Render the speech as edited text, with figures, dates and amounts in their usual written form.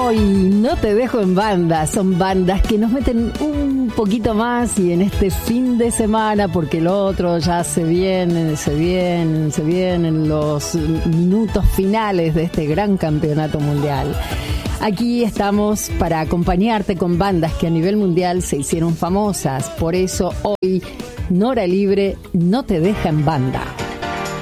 Hoy no te dejo en banda, son bandas que nos meten un poquito más y en este fin de semana, porque el otro ya se vienen los minutos finales de este gran campeonato mundial. Aquí estamos para acompañarte con bandas que a nivel mundial se hicieron famosas, por eso hoy Nora Libre no te deja en banda.